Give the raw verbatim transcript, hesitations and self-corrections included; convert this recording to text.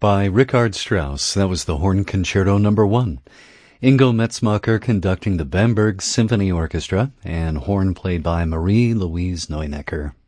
by Richard Strauss. That was the Horn Concerto Number One. Ingo Metzmacher conducting the Bamberg Symphony Orchestra, and horn played by Marie-Louise Neunecker.